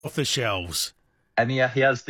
off the shelves. And yeah, he has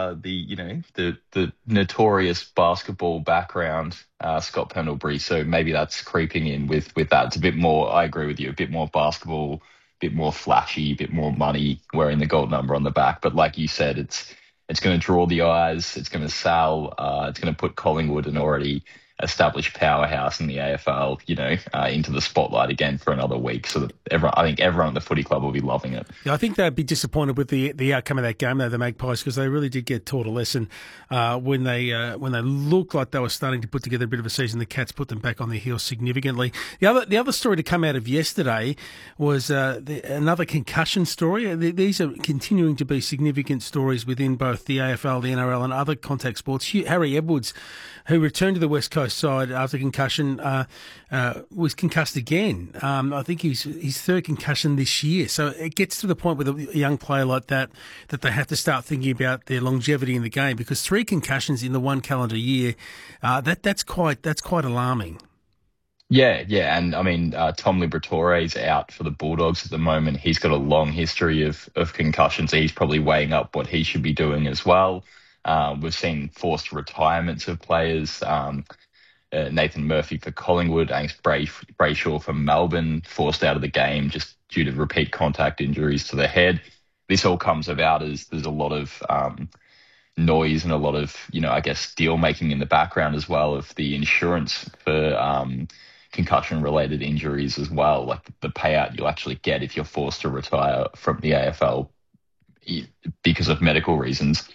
the notorious basketball background, Scott Pendlebury. So maybe that's creeping in with that. It's a bit more. I agree with you. A bit more basketball, a bit more flashy, a bit more money wearing the gold number on the back. But like you said, it's going to draw the eyes. It's going to sell. It's going to put Collingwood, an already established powerhouse in the AFL, into the spotlight again for another week. So that I think everyone at the footy club will be loving it. Yeah, I think they'd be disappointed with the outcome of that game, though, the Magpies, because they really did get taught a lesson when they looked like they were starting to put together a bit of a season. The Cats put them back on their heels significantly. The other story to come out of yesterday was another concussion story. These are continuing to be significant stories within both the AFL, the NRL, and other contact sports. Harry Edwards, who returned to the West Coast side after concussion, was concussed again. I think his third concussion this year. So it gets to the point with a young player like that they have to start thinking about their longevity in the game, because 3 concussions in the one calendar year, that's quite alarming. Yeah, yeah, and I mean Tom Liberatore is out for the Bulldogs at the moment. He's got a long history of concussions. He's probably weighing up what he should be doing as well. We've seen forced retirements of players. Nathan Murphy for Collingwood, Angus Brayshaw for Melbourne, forced out of the game just due to repeat contact injuries to the head. This all comes about as there's a lot of noise and a lot of, I guess, deal making in the background as well of the insurance for concussion-related injuries as well, like the payout you'll actually get if you're forced to retire from the AFL because of medical reasons.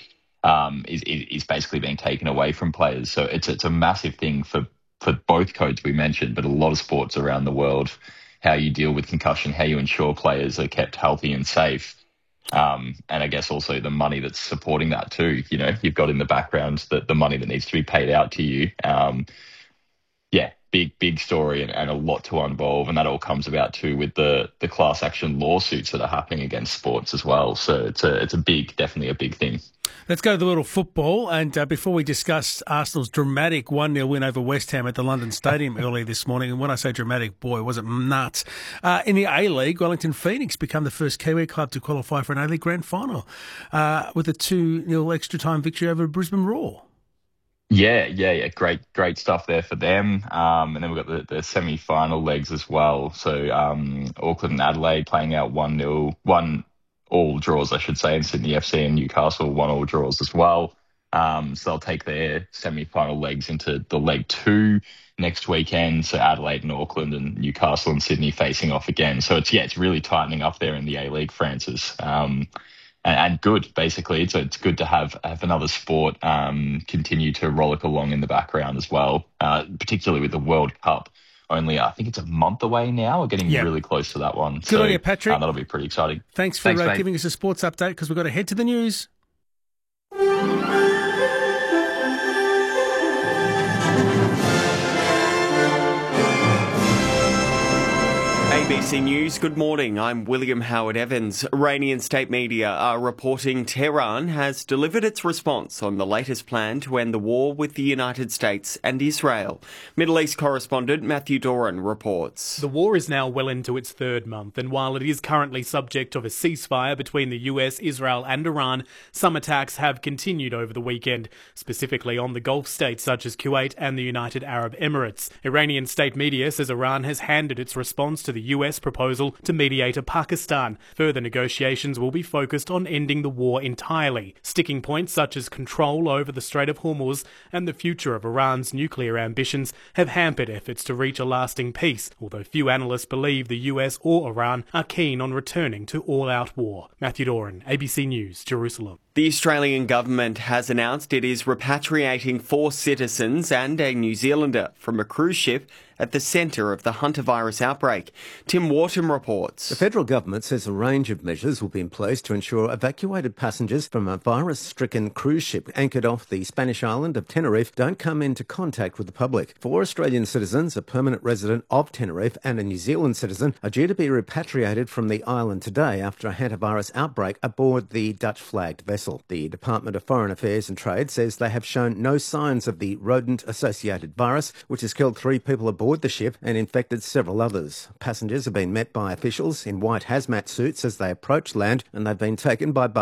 Is basically being taken away from players. So it's a massive thing for both codes we mentioned, but a lot of sports around the world, how you deal with concussion, how you ensure players are kept healthy and safe. And I guess also the money that's supporting that too. You've got in the background the money that needs to be paid out to you. Yeah, big story and a lot to involve. And that all comes about too with the class action lawsuits that are happening against sports as well. So it's definitely a big thing. Let's go to the little football. And before we discuss Arsenal's dramatic 1-0 win over West Ham at the London Stadium earlier this morning, and when I say dramatic, boy, was it nuts. In the A-League, Wellington Phoenix become the first Kiwi club to qualify for an A-League grand final with a 2-0 extra time victory over Brisbane Roar. Yeah. Great stuff there for them. And then we've got the semi-final legs as well. So Auckland and Adelaide playing out 1-0, all draws, I should say, in Sydney FC and Newcastle 1-1 draws as well. So they'll take their semi-final legs into the leg 2 next weekend. So Adelaide and Auckland and Newcastle and Sydney facing off again. So it's really tightening up there in the A-League, Francis. And good, basically. So it's good to have another sport continue to rollick along in the background as well, particularly with the World Cup. Only, I think it's a month away now. We're getting really close to that one. Good on you, Patrick. That'll be pretty exciting. Thanks for giving us a sports update, because we've got to head to the news. ABC News, good morning. I'm William Howard Evans. Iranian state media are reporting Tehran has delivered its response on the latest plan to end the war with the United States and Israel. Middle East correspondent Matthew Doran reports. The war is now well into its 3rd month, and while it is currently subject of a ceasefire between the US, Israel and Iran, some attacks have continued over the weekend, specifically on the Gulf states such as Kuwait and the United Arab Emirates. Iranian state media says Iran has handed its response to the US proposal to mediate a Pakistan. Further negotiations will be focused on ending the war entirely. Sticking points such as control over the Strait of Hormuz and the future of Iran's nuclear ambitions have hampered efforts to reach a lasting peace, although few analysts believe the US or Iran are keen on returning to all-out war. Matthew Doran, ABC News, Jerusalem. The Australian government has announced it is repatriating 4 citizens and a New Zealander from a cruise ship at the centre of the hantavirus outbreak. Tim Wharton reports. The federal government says a range of measures will be in place to ensure evacuated passengers from a virus-stricken cruise ship anchored off the Spanish island of Tenerife don't come into contact with the public. 4 Australian citizens, a permanent resident of Tenerife and a New Zealand citizen, are due to be repatriated from the island today after a hantavirus outbreak aboard the Dutch-flagged vessel. The Department of Foreign Affairs and Trade says they have shown no signs of the rodent-associated virus, which has killed 3 people aboard aboard the ship and infected several others. Passengers have been met by officials in white hazmat suits as they approach land, and they've been taken by